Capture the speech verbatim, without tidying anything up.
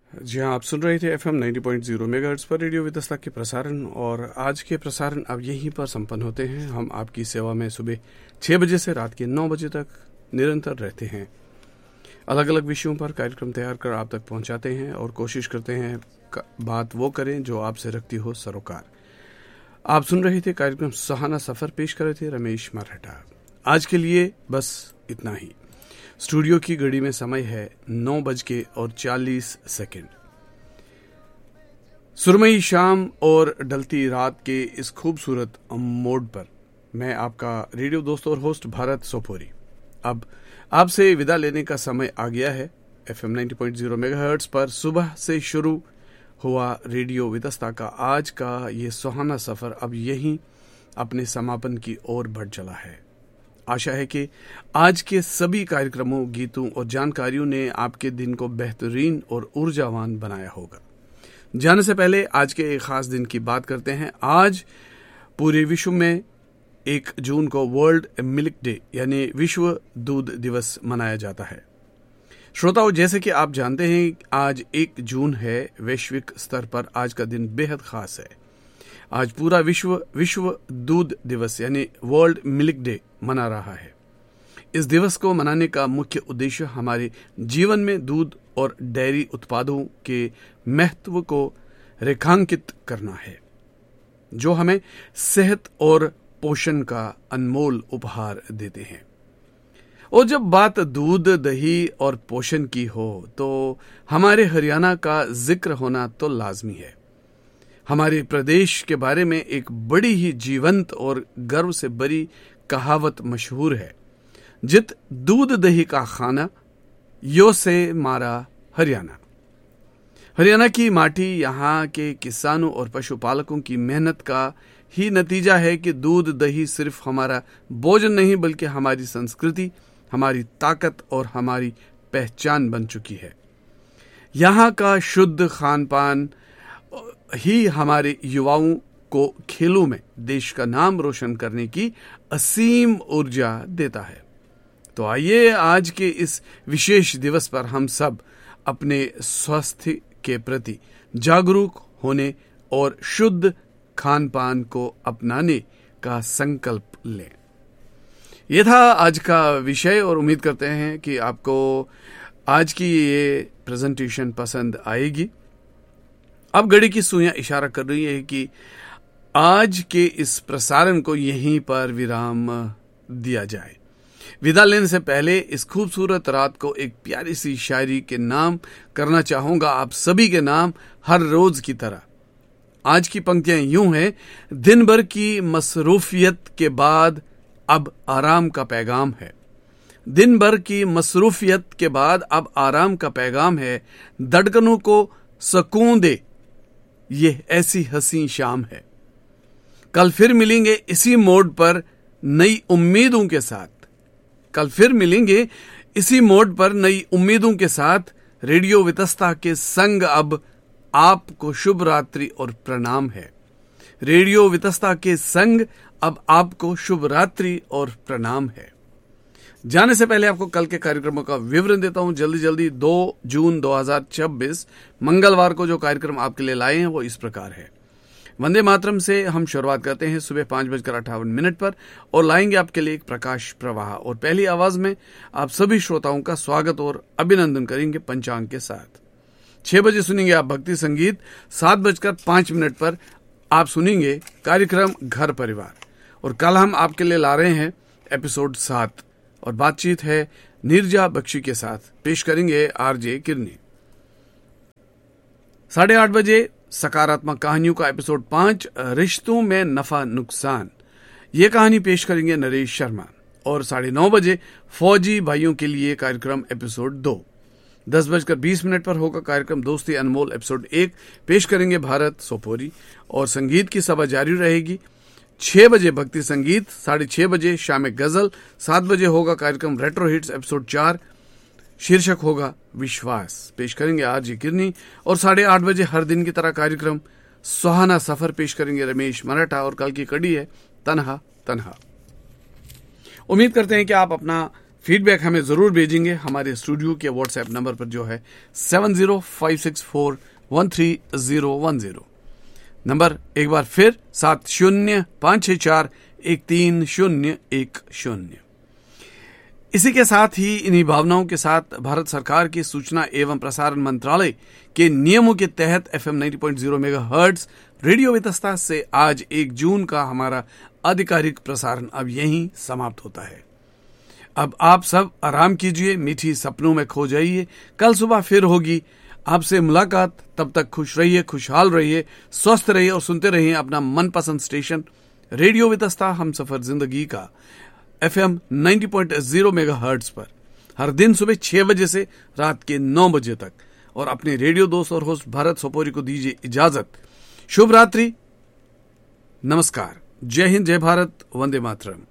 जी हाँ, आप सुन रहे थे F M ninety point zero megahertz पर रेडियो विदस्ता के प्रसारण। और आज के प्रसारण अब यहीं पर संपन्न होते हैं। हम आपकी सेवा में सुबह छः बजे से रात के नौ बजे तक निरंतर रहते हैं। अलग अलग विषयों पर कार्यक्रम तैयार कर आप तक पहुंचाते हैं और कोशिश करते हैं बात वो करें जो आपसे रखती हो सरोकार। आप सुन रहे थे कार्यक्रम सुहाना सफ़र, पेश कर रहे थे रमेश मराठा। आज के लिए बस इतना ही। स्टूडियो की घड़ी में समय है नौ बज के और चालीस सेकेंड। सुरमई शाम और ढलती रात के इस खूबसूरत मोड पर मैं आपका रेडियो दोस्त और होस्ट भारत सोपोरी अब आपसे विदा लेने का समय आ गया है। F M ninety point zero megahertz पर सुबह से शुरू हुआ रेडियो विदस्ता का आज का ये सुहाना सफर अब यहीं अपने समापन की ओर बढ़ चला है। आशा है कि आज के सभी कार्यक्रमों, गीतों और जानकारियों ने आपके दिन को बेहतरीन और ऊर्जावान बनाया होगा। जाने से पहले आज के एक खास दिन की बात करते हैं। आज पूरे विश्व में एक जून को वर्ल्ड मिल्क डे यानी विश्व दूध दिवस मनाया जाता है। श्रोताओं, जैसे कि आप जानते हैं आज एक जून है। वैश्विक स्तर पर आज का दिन बेहद खास है। आज पूरा विश्व विश्व दूध दिवस यानी वर्ल्ड मिल्क डे मना रहा है। इस दिवस को मनाने का मुख्य उद्देश्य हमारे जीवन में दूध और डेयरी उत्पादों के महत्व को रेखांकित करना है, जो हमें सेहत और पोषण का अनमोल उपहार देते हैं। और जब बात दूध, दही और पोषण की हो तो हमारे हरियाणा का जिक्र होना तो लाजमी है। हमारे प्रदेश के बारे में एक बड़ी ही जीवंत और गर्व से भरी कहावत मशहूर है, जित दूध दही का खाना यो से मारा हरियाणा। हरियाणा की माटी, यहाँ के किसानों और पशुपालकों की मेहनत का ही नतीजा है कि दूध दही सिर्फ हमारा भोजन नहीं बल्कि हमारी संस्कृति, हमारी ताकत और हमारी पहचान बन चुकी है। यहाँ का शुद्ध खान पान ही हमारे युवाओं को खेलों में देश का नाम रोशन करने की असीम ऊर्जा देता है। तो आइए आज के इस विशेष दिवस पर हम सब अपने स्वास्थ्य के प्रति जागरूक होने और शुद्ध खान पान को अपनाने का संकल्प लें। यह था आज का विषय और उम्मीद करते हैं कि आपको आज की ये प्रेजेंटेशन पसंद आएगी। अब घड़ी की सुइयां इशारा कर रही है कि आज के इस प्रसारण को यहीं पर विराम दिया जाए। विदा लेने से पहले इस खूबसूरत रात को एक प्यारी सी शायरी के नाम करना चाहूंगा आप सभी के नाम, हर रोज की तरह। आज की पंक्तियां यूं हैं। दिन भर की मसरूफियत के बाद अब आराम का पैगाम है। दिन भर की मसरूफियत के बाद अब आराम का पैगाम है। धड़कनों को सुकून दे ये ऐसी हसी शाम है। कल फिर मिलेंगे इसी मोड पर नई उम्मीदों के साथ। कल फिर मिलेंगे इसी मोड पर नई उम्मीदों के साथ। रेडियो विदस्ता के संग अब आपको शुभ रात्रि और प्रणाम है। रेडियो विदस्ता के संग अब आपको शुभ रात्रि और प्रणाम है। जाने से पहले आपको कल के कार्यक्रमों का विवरण देता हूं जल्दी जल्दी। दो जून दो हज़ार छब्बीस मंगलवार को जो कार्यक्रम आपके लिए लाए हैं वो इस प्रकार है। वंदे मातरम से हम शुरुआत करते हैं सुबह पांच बजकर अट्ठावन मिनट पर और लाएंगे आपके लिए एक प्रकाश प्रवाह। और पहली आवाज में आप सभी श्रोताओं का स्वागत और अभिनंदन करेंगे पंचांग के साथ। छह बजे सुनेंगे आप भक्ति संगीत। सात बजकर पांच मिनट पर आप सुनेंगे कार्यक्रम घर परिवार। और कल हम आपके लिए ला रहे हैं एपिसोड सात और बातचीत है नीरजा बख्शी के साथ। पेश करेंगे आरजे किरनी। साढ़े आठ बजे सकारात्मक कहानियों का एपिसोड पांच, रिश्तों में नफा नुकसान, ये कहानी पेश करेंगे नरेश शर्मा। और साढ़े नौ बजे फौजी भाइयों के लिए कार्यक्रम एपिसोड दो। दस बजकर बीस मिनट पर होगा कार्यक्रम दोस्ती अनमोल एपिसोड एक, पेश करेंगे भारत सोपोरी। और संगीत की सभा जारी रहेगी। छह बजे भक्ति संगीत, साढ़े छह बजे शाम गजल, सात बजे होगा कार्यक्रम रेट्रो हिट्स एपिसोड चार, शीर्षक होगा विश्वास, पेश करेंगे आरजी किरनी। और साढ़े आठ बजे हर दिन की तरह कार्यक्रम सुहाना सफर पेश करेंगे रमेश मराठा। और कल की कड़ी है तन्हा तन्हा। उम्मीद करते हैं कि आप अपना फीडबैक हमें जरूर भेजेंगे हमारे स्टूडियो के व्हाट्सएप नंबर पर जो है seven zero five six four one three zero one zero. Number एक बार फिर सात शून्य पांच छह चार एक तीन शून्य एक शून्य। इसी के साथ ही इन्हीं भावनाओं के साथ भारत सरकार की सूचना एवं प्रसारण मंत्रालय के नियमों के तहत FM ninety point zero megahertz radio Vitasta से आज एक जून का हमारा आधिकारिक प्रसारण अब यहीं समाप्त होता है। अब आप सब आराम कीजिए, मीठी सपनों में खो जाइए। कल सुबह फिर होगी आपसे मुलाकात। तब तक खुश रहिए, खुशहाल रहिए, स्वस्थ रहिए और सुनते रहिए अपना मनपसंद स्टेशन रेडियो वितस्ता हम सफर जिंदगी का FM ninety point zero megahertz पर हर दिन सुबह छह बजे से रात के नौ बजे तक। और अपने रेडियो दोस्त और होस्ट भारत सोपोरी को दीजिए इजाजत। शुभ रात्रि, नमस्कार, जय हिंद, जय भारत, वंदे मातरम।